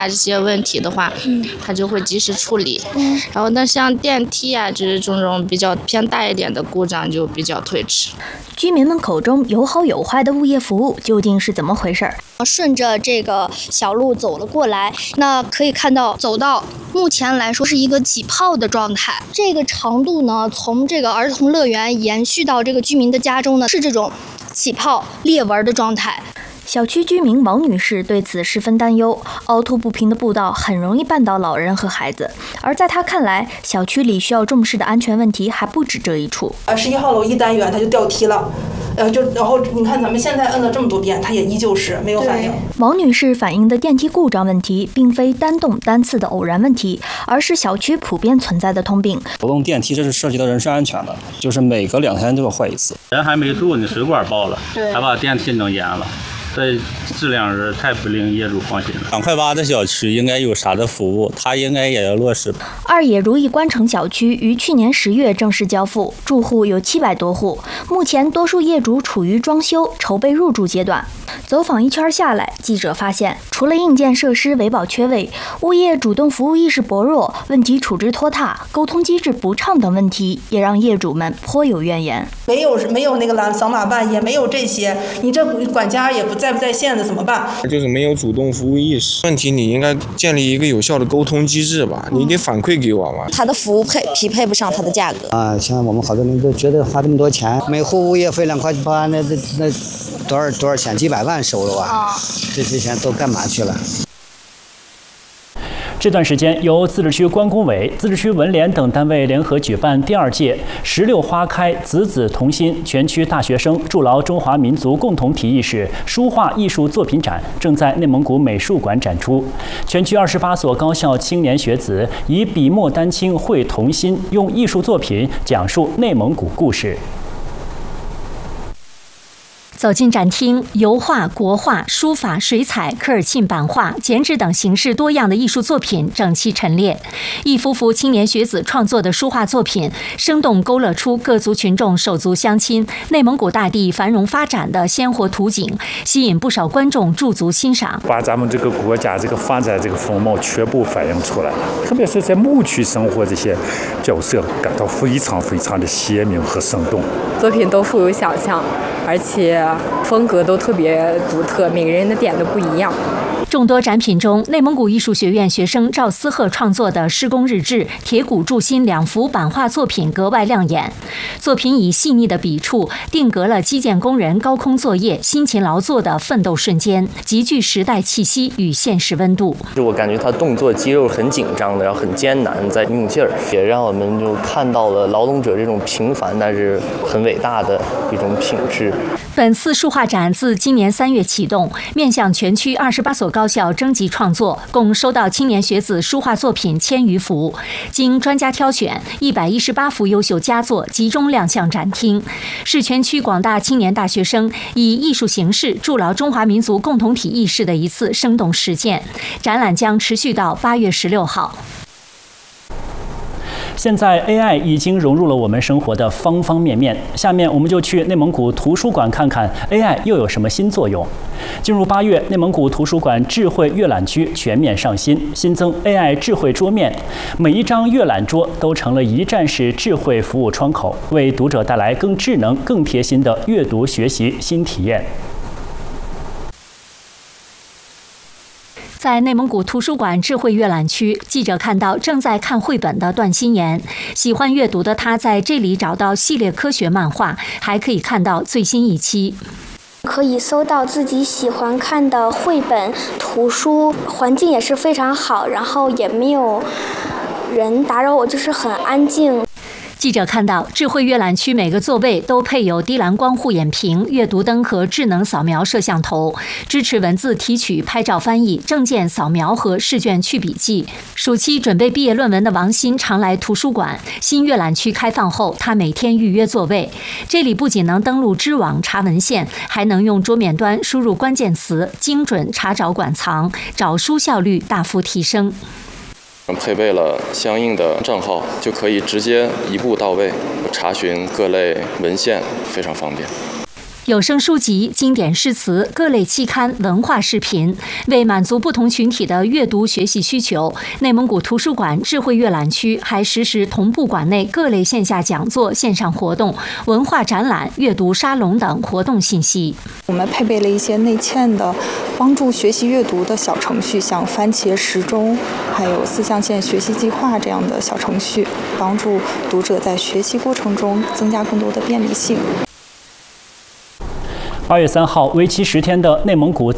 这些问题的话，它就会及时处理。然后那像电梯啊，就是这种比较偏大一点的故障就比较推迟。 居民们口中有好有坏的物业服务究竟是怎么回事？ 顺着这个小路走了过来，那可以看到走道目前来说是一个起泡的状态。这个长度呢，从这个儿童乐园延续到这个居民的家中呢，是这种起泡裂纹的状态。 小区居民王女士对此十分担忧，凹凸不平的步道很容易绊倒老人和孩子。而在她看来，小区里需要重视的安全问题还不止这一处。 11号楼1单元它就掉梯了。然后你看咱们现在摁了这么多遍，它也依旧是没有反应。 王女士反映的电梯故障问题，并非单栋单次的偶然问题，而是小区普遍存在的通病。 手动电梯这是涉及到人身安全的，就是每隔2天就要坏一次。 人还没住，你水管爆了，还把电梯弄淹了。这质量是太不令业主放心了。 2块8的小区应该有啥的服务，它应该也要落实。 二野如意关城小区于去年10月正式交付，住户有700多户，目前多数业主处于装修、筹备入住阶段。走访一圈下来，记者发现，除了硬件设施维保缺位，物业主动服务意识薄弱、问题处置拖沓、沟通机制不畅等问题，也让业主们颇有怨言。 没有那个扫码办，也没有这些，你这管家也不在线的怎么办？ 就是没有主动服务意识。问题你应该建立一个有效的沟通机制吧，你得反馈给我嘛。 他的服务匹配不上他的价格啊！现在我们好多人都觉得花这么多钱，每户物业费2块8，那多少钱？几百万收了吧？这些钱都干嘛去了？ 这段时间，由自治区关工委、自治区文联等单位联合举办第2届“石榴花开，子子同心”全区大学生筑牢中华民族共同体意识书画艺术作品展正在内蒙古美术馆展出。全区28所高校青年学子以笔墨丹青绘童心，用艺术作品讲述内蒙古故事。 走进展厅，油画、国画、书法、水彩、科尔沁版画、剪纸等形式多样的艺术作品整齐陈列。一幅幅青年学子创作的书画作品，生动勾勒出各族群众手足相亲、内蒙古大地繁荣发展的鲜活图景，吸引不少观众驻足欣赏。 把咱们这个国家这个发展这个风貌全部反映出来了，特别是在牧区生活这些角色，感到非常非常的鲜明和生动。 作品都富有想象，而且风格都特别独特，每个人的点都不一样。 众多展品中，内蒙古艺术学院学生赵思鹤创作的《施工日志》《铁骨铸心》2幅版画作品格外亮眼。作品以细腻的笔触定格了基建工人高空作业、辛勤劳作的奋斗瞬间，极具时代气息与现实温度。 我感觉他动作肌肉很紧张的，然后很艰难，在用劲儿，也让我们就看到了劳动者这种平凡但是很伟大的一种品质。 本次书画展自今年3月启动，面向全区28所高校征集创作，共收到青年学子书画作品1000余幅，经专家挑选，118幅优秀佳作集中亮相展厅，是全区广大青年大学生以艺术形式筑牢中华民族共同体意识的一次生动实践。展览将持续到8月16号。 现在 AI 已经融入了我们生活的方方面面。下面我们就去内蒙古图书馆看看 AI 又有什么新作用。进入8月，内蒙古图书馆智慧阅览区全面上新，新增 AI 智慧桌面，每一张阅览桌都成了一站式智慧服务窗口，为读者带来更智能、更贴心的阅读学习新体验。 在内蒙古图书馆智慧阅览区，记者看到正在看绘本的段心妍。喜欢阅读的他在这里找到系列科学漫画，还可以看到最新一期。 可以搜到自己喜欢看的绘本、图书，环境也是非常好，然后也没有人打扰我，就是很安静。 记者看到，智慧阅览区每个座位都配有低蓝光护眼屏、阅读灯和智能扫描摄像头，支持文字提取、拍照翻译、证件扫描和试卷去笔记。暑期准备毕业论文的王鑫常来图书馆。新阅览区开放后，他每天预约座位。这里不仅能登录知网查文献，还能用桌面端输入关键词，精准查找馆藏，找书效率大幅提升。 配备了相应的账号，就可以直接一步到位查询各类文献，非常方便。 有声书籍、经典诗词、各类期刊、文化视频。为满足不同群体的阅读学习需求，内蒙古图书馆智慧阅览区还实时同步馆内各类线下讲座、线上活动、文化展览、阅读沙龙等活动信息。 我们配备了一些内嵌的帮助学习阅读的小程序，像番茄时钟，还有4象限学习计划这样的小程序，帮助读者在学习过程中增加更多的便利性。 8月3号，为期10天的内蒙古